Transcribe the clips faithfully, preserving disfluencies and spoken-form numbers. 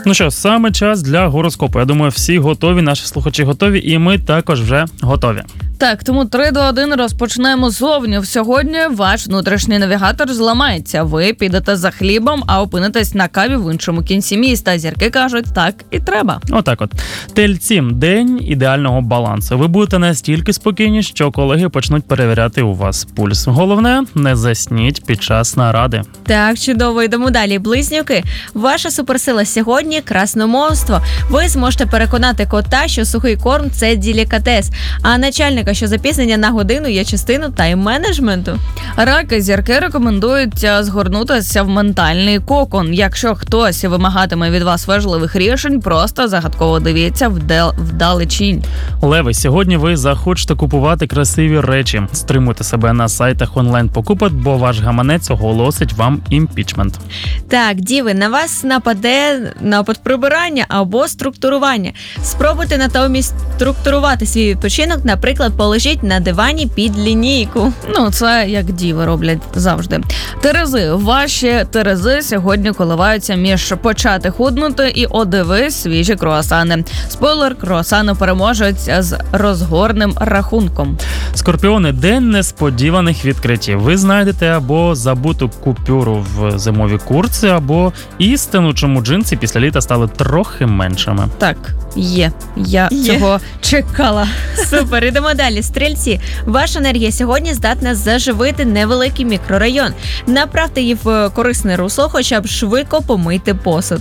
Ну що, саме час для гороскопу. Я думаю, всі готові, наші слухачі готові, і ми також вже готові. Так, тому три, два, один, розпочнемо зовні. Сьогодні ваш внутрішній навігатор зламається. Ви підете за хлібом, а опинитесь на каві в іншому кінці міста. Зірки кажуть, так і треба. Отак от. Тельці, день ідеального балансу. Ви будете настільки спокійні, що колеги почнуть перевіряти у вас пульс. Головне, не засніть під час наради. Так, чудово, йдемо далі. Близнюки, ваша суперсила сьогодні – красномовство. Ви зможете переконати кота, що сухий корм – це делікатес, а начальник що запізнення на годину є частиною тайм-менеджменту. Раки, зірки рекомендують згорнутися в ментальний кокон. Якщо хтось вимагатиме від вас важливих рішень, просто загадково дивіться вдал... вдалечінь. Леви, сьогодні ви захочете купувати красиві речі. Стримуйте себе на сайтах онлайн-покупок, бо ваш гаманець оголосить вам імпічмент. Так, діви, на вас нападе напад прибирання або структурування. Спробуйте натомість структурувати свій відпочинок, наприклад, положіть на дивані під лінійку. Ну, це як діви роблять завжди. Терези, ваші терези сьогодні коливаються між почати худнути і одиви свіжі круасани. Спойлер, круасани переможуть з розгорним рахунком. Скорпіони, день несподіваних відкриттів. Ви знайдете або забуту купюру в зимовій куртці, або істину, чому джинси після літа стали трохи меншими. Так, є. Я Є. цього чекала. Супер, ідемо далі. Стрільці, ваша енергія сьогодні здатна заживити невеликий мікрорайон. Направте її в корисне русло, хоча б швидко помийте посуд.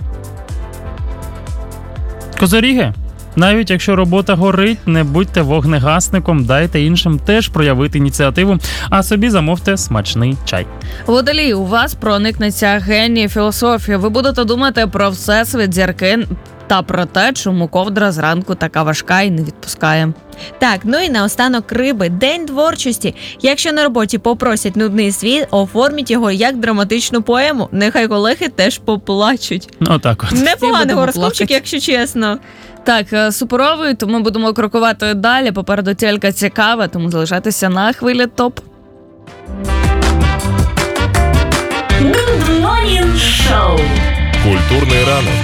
Козоріги, навіть якщо робота горить, не будьте вогнегасником, дайте іншим теж проявити ініціативу, а собі замовте смачний чай. Водолій, у вас проникнеться геній філософії. Ви будете думати про всесвіт, зірки та про те, чому ковдра зранку така важка і не відпускає. Так, ну і наостанок риби. День творчості. Якщо на роботі попросять нудний світ, оформіть його як драматичну поему. Нехай колеги теж поплачуть. Отак от. Непоганий будемо гороскопчик, плакати. якщо чесно. Так, суперовий, то ми будемо крокувати далі. Попереду тільки цікаве, тому залишайтеся на хвилі топ. Good Morning Show. Культурний ранок